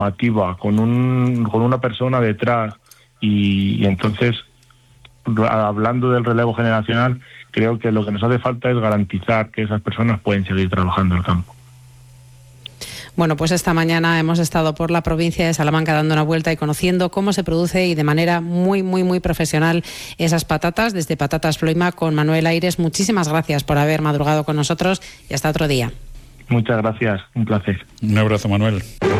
activa, con una persona detrás, y entonces, hablando del relevo generacional, creo que lo que nos hace falta es garantizar que esas personas pueden seguir trabajando en el campo. Bueno, pues esta mañana hemos estado por la provincia de Salamanca dando una vuelta y conociendo cómo se produce y de manera muy, muy, muy profesional esas patatas, desde Patatas Ploima con Manuel Aires. Muchísimas gracias por haber madrugado con nosotros y hasta otro día. Muchas gracias, un placer. Un abrazo, Manuel.